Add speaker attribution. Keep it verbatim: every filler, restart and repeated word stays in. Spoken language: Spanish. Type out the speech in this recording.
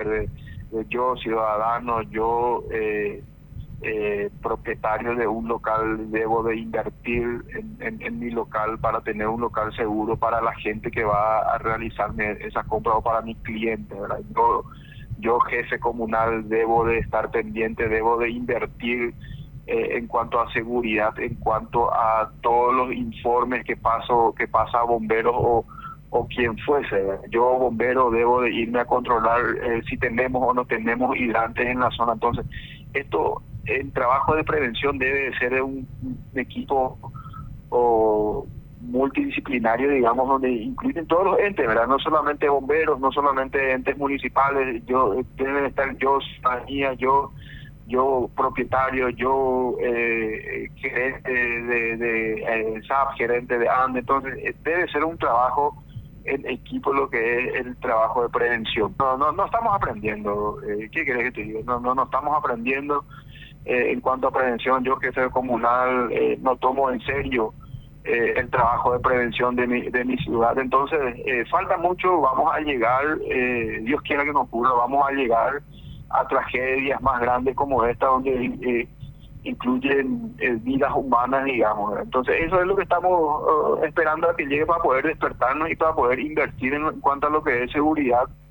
Speaker 1: ser de, de yo, ciudadano, yo, eh, eh, propietario de un local, debo de invertir en, en, en mi local para tener un local seguro para la gente que va a realizarme esa compra o para mi cliente, ¿verdad? Yo, yo jefe comunal, debo de estar pendiente, debo de invertir eh, en cuanto a seguridad, en cuanto a todos los informes que paso, que pasa a bomberos o, o quien fuese, ¿verdad? Yo, bombero, debo de irme a controlar eh, si tenemos o no tenemos hidrantes en la zona. Entonces, esto, el trabajo de prevención debe de ser de un, un equipo o multidisciplinario, digamos, donde incluyen todos los entes, ¿verdad? No solamente bomberos, no solamente entes municipales, yo deben estar yo, ciudadanía, yo, yo propietario, yo eh, gerente de, de eh, S A P, gerente de A N D E. Entonces, eh, debe ser un trabajo en equipo lo que es el trabajo de prevención. No, no, no estamos aprendiendo, eh, ¿qué querés que te diga? No, no, no estamos aprendiendo. Eh, en cuanto a prevención, yo que soy comunal, eh, no tomo en serio eh, el trabajo de prevención de mi, de mi ciudad. Entonces, eh, falta mucho, vamos a llegar, eh, Dios quiera que nos ocurra, vamos a llegar a tragedias más grandes como esta, donde eh, incluyen eh, vidas humanas, digamos. Entonces, eso es lo que estamos uh, esperando a que llegue para poder despertarnos y para poder invertir en, en cuanto a lo que es seguridad